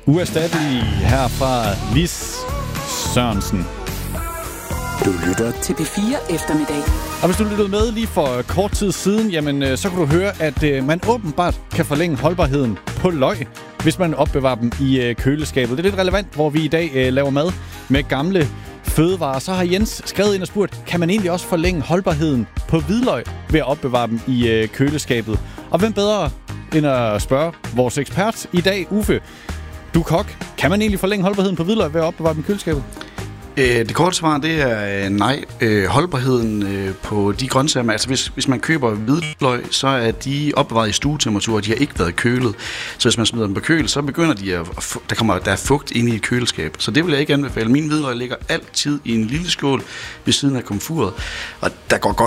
Uerstattelig her fra Lis Sørensen. Du lytter til P4 Eftermiddag. Og hvis du lyttede med lige for kort tid siden, jamen så kan du høre, at man åbenbart kan forlænge holdbarheden på løg, hvis man opbevarer dem i køleskabet. Det er lidt relevant, hvor vi i dag laver mad med gamle fødevarer. Så har Jens skrevet ind og spurgt, kan man egentlig også forlænge holdbarheden på hvidløg ved at opbevare dem i køleskabet? Og hvem bedre end at spørge vores ekspert i dag, Uffe, du er kok. Kan man egentlig forlænge holdbarheden på hvidløg ved at opbevare dem i køleskabet? Det korte svar, det er nej. Holdbarheden på de grøntsager, altså hvis man køber hvidløg, så er de opbevaret i stuetemperatur, og de har ikke været kølet. Så hvis man smider dem på køl, så begynder de der er fugt inde i et køleskab. Så det vil jeg ikke anbefale. Min hvidløg ligger altid i en lille skål ved siden af komfuret, og der går godt